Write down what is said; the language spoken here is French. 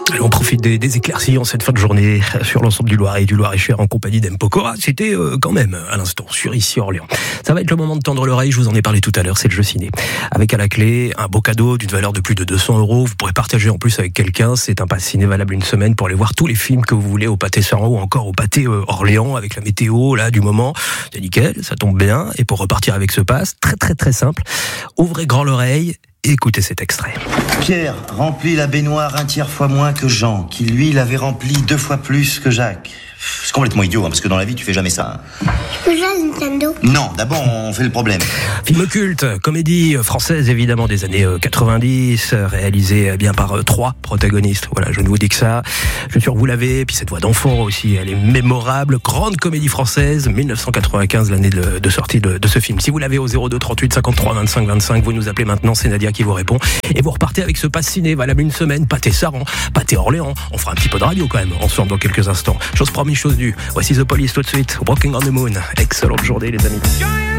Et on profite des éclaircies en cette fin de journée sur l'ensemble du Loiret et du Loir-et-Cher en compagnie d'M. Pokora. C'était quand même à l'instant sur Ici Orléans. Ça va être le moment de tendre l'oreille, je vous en ai parlé tout à l'heure, c'est le jeu ciné. Avec à la clé un beau cadeau d'une valeur de plus de 200 €. Vous pourrez partager en plus avec quelqu'un. C'est un pass ciné valable une semaine pour aller voir tous les films que vous voulez au Pâté Saran ou encore au Pâté Orléans avec la météo là du moment. C'est nickel, ça tombe bien. Et pour repartir avec ce pass, très simple, ouvrez grand l'oreille. Écoutez cet extrait. Pierre remplit la baignoire 1/3 fois moins que Jean, qui lui l'avait rempli 2 fois plus que Jacques. C'est complètement idiot, parce que dans la vie, tu fais jamais ça. Je peux jouer à Nintendo ? Non, d'abord, on fait le problème. Film culte, comédie française évidemment des années 90, réalisée bien par 3 protagonistes. Voilà, je ne vous dis que ça. Je suis sûr que vous l'avez. Puis cette voix d'enfant aussi, elle est mémorable. Grande comédie française, 1995, l'année de sortie de ce film. Si vous l'avez au 02 38 53 25 25, vous nous appelez maintenant, c'est Nadia qui vous répond. Et vous repartez avec ce pass ciné valable une semaine, Pâté Saran, Pâté Orléans. On fera un petit peu de radio quand même, ensemble dans quelques instants. Chose promise, chose due. Voici The Police tout de suite. Walking on the Moon. Excellente journée les amis.